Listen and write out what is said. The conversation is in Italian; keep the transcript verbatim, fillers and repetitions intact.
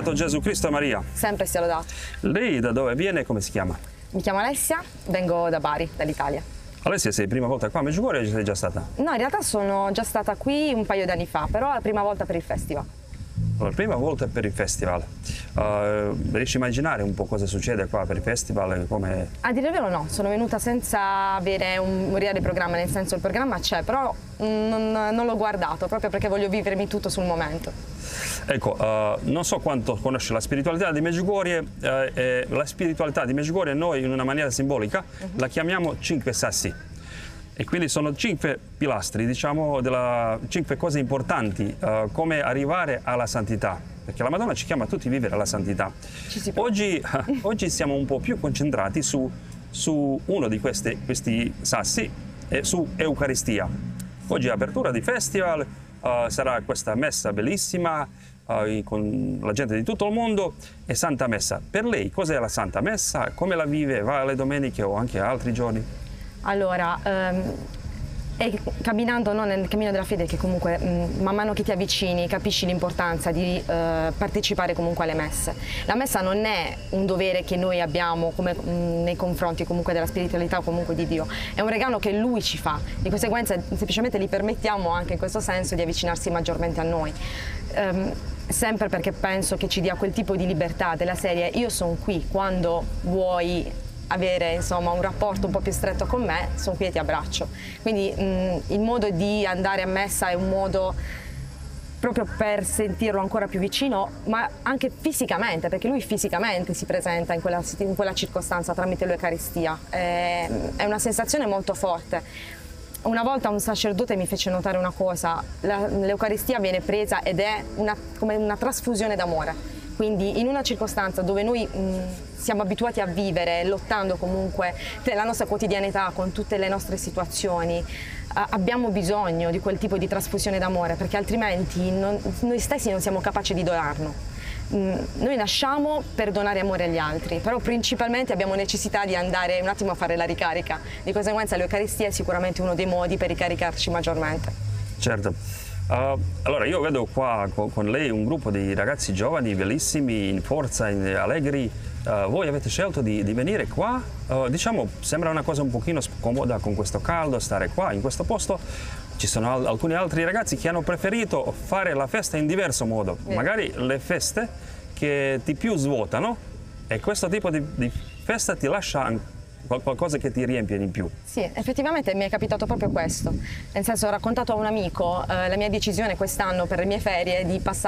lodato Gesù Cristo e Maria. Sempre sia lodato. Lei da dove viene e come si chiama? Mi chiamo Alessia, vengo da Bari, dall'Italia. Alessia, sei la prima volta qua a Medjugorje o sei già stata? No, in realtà sono già stata qui un paio d'anni fa, però è la prima volta per il festival. La prima volta per il festival. Uh, riesci a immaginare un po' cosa succede qua per il festival? Come... A dire il vero no, sono venuta senza avere un reale programma, nel senso il programma c'è, però non, non l'ho guardato, proprio perché voglio vivermi tutto sul momento. Ecco, uh, non so quanto conosci la spiritualità di Medjugorje, uh, eh, la spiritualità di Medjugorje noi in una maniera simbolica uh-huh. la chiamiamo cinque sassi. E quindi sono cinque pilastri, diciamo, della, cinque cose importanti, uh, come arrivare alla santità, perché la Madonna ci chiama a tutti a vivere alla santità. Oggi, oggi siamo un po' più concentrati su, su uno di questi, questi sassi, e su Eucaristia. Oggi è apertura di festival, uh, sarà questa messa bellissima, uh, con la gente di tutto il mondo, e Santa Messa. Per lei cos'è la Santa Messa? Come la vive? Va alle domeniche o anche altri giorni? Allora, ehm, è camminando no, nel cammino della fede che comunque mh, man mano che ti avvicini capisci l'importanza di eh, partecipare comunque alle messe. La messa non è un dovere che noi abbiamo come, mh, nei confronti comunque della spiritualità o comunque di Dio, è un regalo che Lui ci fa, di conseguenza semplicemente gli permettiamo anche in questo senso di avvicinarsi maggiormente a noi. Um, sempre perché penso che ci dia quel tipo di libertà della serie io sono qui quando vuoi avere insomma un rapporto un po' più stretto con me, sono qui e ti abbraccio. Quindi mh, il modo di andare a messa è un modo proprio per sentirlo ancora più vicino, ma anche fisicamente, perché lui fisicamente si presenta in quella, in quella circostanza tramite l'Eucaristia. È, è una sensazione molto forte. Una volta un sacerdote mi fece notare una cosa: l'Eucaristia viene presa ed è una, come una trasfusione d'amore. Quindi in una circostanza dove noi mh, siamo abituati a vivere, lottando comunque nella nostra quotidianità con tutte le nostre situazioni, a, abbiamo bisogno di quel tipo di trasfusione d'amore, perché altrimenti non, noi stessi non siamo capaci di donarlo. Mh, noi nasciamo per donare amore agli altri, però principalmente abbiamo necessità di andare un attimo a fare la ricarica. Di conseguenza l'Eucaristia è sicuramente uno dei modi per ricaricarci maggiormente. Certo. Uh, allora io vedo qua con, con lei un gruppo di ragazzi giovani, bellissimi, in forza, in, allegri. Uh, voi avete scelto di, di venire qua, uh, diciamo sembra una cosa un pochino scomoda con questo caldo, stare qua in questo posto. Ci sono al, alcuni altri ragazzi che hanno preferito fare la festa in diverso modo, yeah. magari le feste che ti più svuotano, e questo tipo di, di festa ti lascia qualcosa che ti riempie di più. Sì, effettivamente mi è capitato proprio questo, nel senso ho raccontato a un amico eh, la mia decisione quest'anno per le mie ferie di passare